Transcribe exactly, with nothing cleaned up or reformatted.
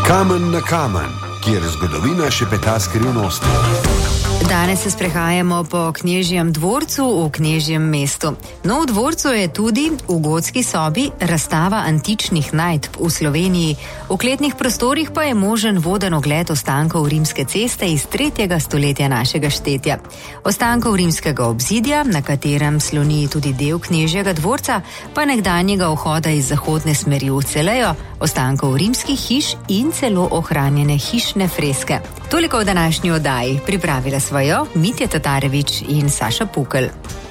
Kamen na kamen, kjer zgodovina šepeta skrivnosti. Danes se sprehajamo po Knežjem dvorcu v Knežjem mestu. No, v dvorcu je tudi v gotski sobi razstava antičnih najdb v Sloveniji. V kletnih prostorih pa je možen voden ogled ostankov rimske ceste iz tretjega stoletja našega štetja. Ostankov rimskega obzidja, na katerem sloni tudi del Knežjega dvorca, pa nekdanjega vhoda iz zahodne smeri v Celejo, ostankov rimskih hiš in celo ohranjene hišne freske. Toliko v današnji oddaji. Pripravila svojo Mitja Tatarević in Saša Pukelj.